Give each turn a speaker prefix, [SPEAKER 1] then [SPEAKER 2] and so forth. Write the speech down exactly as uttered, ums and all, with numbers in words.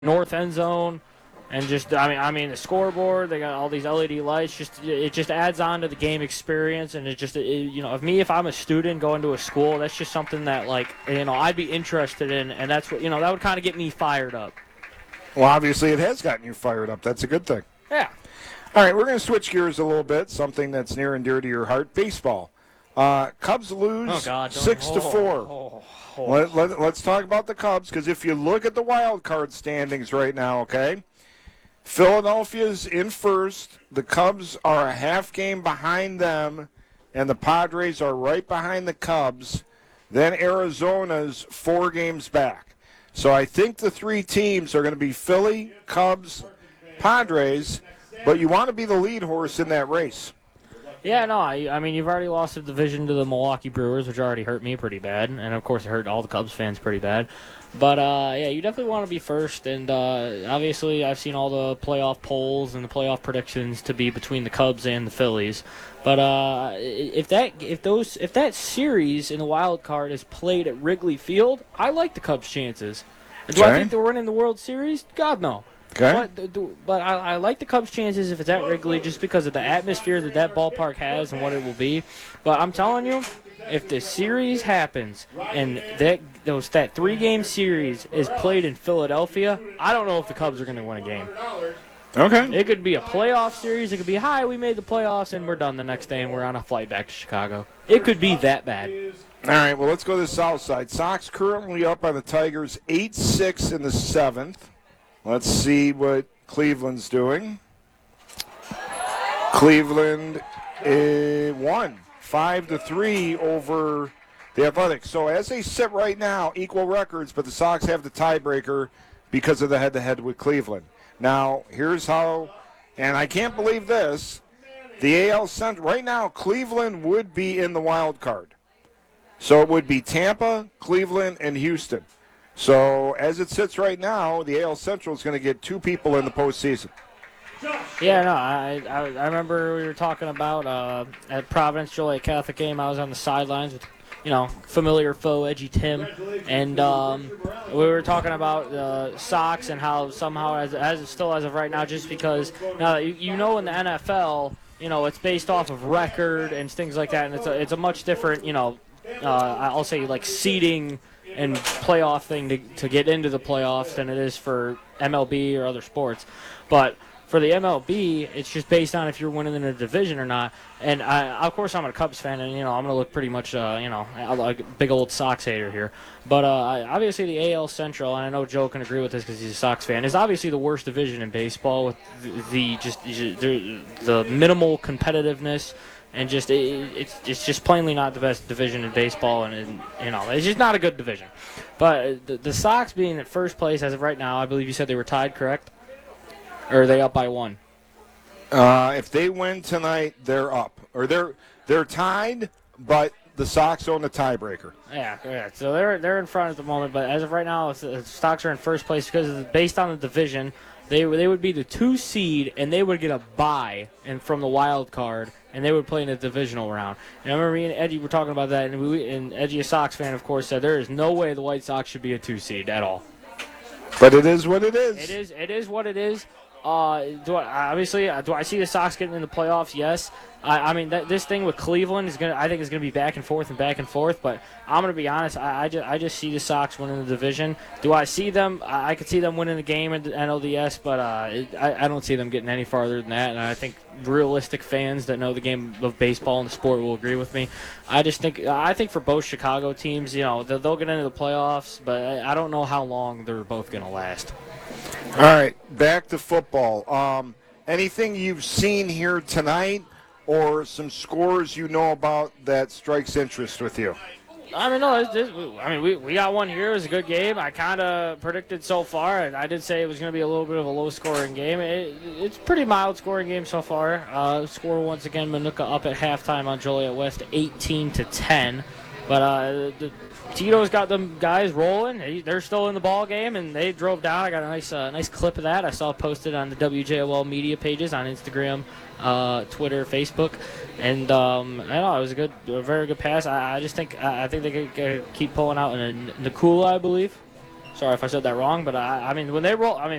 [SPEAKER 1] north end zone, and just I mean I mean the scoreboard. They got all these L E D lights. Just it just adds on to the game experience, and it just it, you know if me if I'm a student going to a school, that's just something that like you know I'd be interested in, and that's what you know that would kind of get me fired up.
[SPEAKER 2] Well, obviously it has gotten you fired up. That's a good thing.
[SPEAKER 1] Yeah.
[SPEAKER 2] All right, we're going to switch gears a little bit. Something that's near and dear to your heart: baseball. Uh, Cubs lose
[SPEAKER 1] oh God,
[SPEAKER 2] six
[SPEAKER 1] oh,
[SPEAKER 2] to four.
[SPEAKER 1] Oh, oh.
[SPEAKER 2] Let, let, let's talk about the Cubs, because if you look at the wild card standings right now, okay, Philadelphia's in first. The Cubs are a half game behind them, and the Padres are right behind the Cubs. Then Arizona's four games back. So I think the three teams are going to be Philly, Cubs, Padres, but you want to be the lead horse in that race.
[SPEAKER 1] Yeah, no, I, I mean, you've already lost the division to the Milwaukee Brewers, which already hurt me pretty bad, and of course it hurt all the Cubs fans pretty bad. But, uh, yeah, you definitely want to be first, and uh, obviously I've seen all the playoff polls and the playoff predictions to be between the Cubs and the Phillies. But uh, if that if those if that series in the wild card is played at Wrigley Field, I like the Cubs' chances. And do
[SPEAKER 2] Okay.
[SPEAKER 1] I think they're winning the World Series? God, no.
[SPEAKER 2] Okay.
[SPEAKER 1] But, but I, I like the Cubs' chances if it's at Wrigley just because of the atmosphere that that ballpark has and what it will be. But I'm telling you, if the series happens and that those that three-game series is played in Philadelphia, I don't know if the Cubs are going to win a game.
[SPEAKER 2] Okay.
[SPEAKER 1] It could be a playoff series. It could be, hi, we made the playoffs and we're done the next day and we're on a flight back to Chicago. It could be that bad.
[SPEAKER 2] All right, well, let's go to the south side. Sox currently up on the Tigers eight six in the seventh. Let's see what Cleveland's doing. Cleveland uh, won five to three over the Athletics. So as they sit right now, equal records, but the Sox have the tiebreaker because of the head-to-head with Cleveland. Now, here's how, and I can't believe this, the A L Central, right now, Cleveland would be in the wild card. So it would be Tampa, Cleveland, and Houston. So as it sits right now, the A L Central is going to get two people in the postseason.
[SPEAKER 1] Yeah, no, I, I I remember we were talking about uh, at Providence Joliet Catholic game. I was on the sidelines with, you know, familiar foe Edgy Tim, and um, we were talking about the Sox and how somehow, as as still as of right now, just because now you, you know in the N F L, you know, it's based off of record and things like that, and it's a it's a much different, you know, uh, I'll say like seeding and playoff thing to to get into the playoffs than it is for M L B or other sports, but. For the M L B, it's just based on if you're winning in a division or not. And, I, of course, I'm a Cubs fan, and, you know, I'm going to look pretty much, uh, you know, like a big old Sox hater here. But, uh, obviously, the A L Central, and I know Joe can agree with this because he's a Sox fan, is obviously the worst division in baseball with the, the just the, the minimal competitiveness. And just it, it's it's just plainly not the best division in baseball, and, and you know it's just not a good division. But the, the Sox being in first place as of right now, I believe you said they were tied, correct? Or are they up by one?
[SPEAKER 2] Uh, if they win tonight, they're up. Or they're they're tied, but the Sox own the tiebreaker.
[SPEAKER 1] Yeah, yeah. So they're they're in front at the moment, but as of right now, the Sox are in first place because of the, based on the division, they they would be the two seed and they would get a bye and from the wild card, and they would play in the divisional round. And I remember me and Edgy were talking about that, and we and Edgy, a Sox fan, of course, said there is no way the White Sox should be a two seed at all.
[SPEAKER 2] But it is what it is.
[SPEAKER 1] It is. It is what it is. Uh, do I, obviously, uh, do I see the Sox getting in the playoffs? Yes. I, I mean, that, this thing with Cleveland is gonna. I think is gonna be back and forth and back and forth. But I'm gonna be honest. I, I just, I just see the Sox winning the division. Do I see them? I, I could see them winning the game in the N L D S, but uh, it, I, I don't see them getting any farther than that. And I think realistic fans that know the game of baseball and the sport will agree with me. I just think. I think for both Chicago teams, you know, they'll, they'll get into the playoffs, but I, I don't know how long they're both gonna last.
[SPEAKER 2] All right, back to football. Um, anything you've seen here tonight or some scores you know about that strikes interest with you?
[SPEAKER 1] I mean, no, it's, it's, I mean, we, we got one here. It was a good game. I kind of predicted so far, and I did say it was going to be a little bit of a low-scoring game. It, it's a pretty mild-scoring game so far. Uh, score, once again, Manuka up at halftime on Joliet West, eighteen to ten. But uh, the Tito's got them guys rolling. They, they're still in the ball game, and they drove down. I got a nice uh, nice clip of that. I saw posted on the W J O L media pages on Instagram, uh, Twitter, Facebook. And um, I don't know, it was a good, a very good pass. I, I just think I, I think they could, could keep pulling out in a Nakula, I believe. Sorry if I said that wrong, but I, I mean when they roll, I mean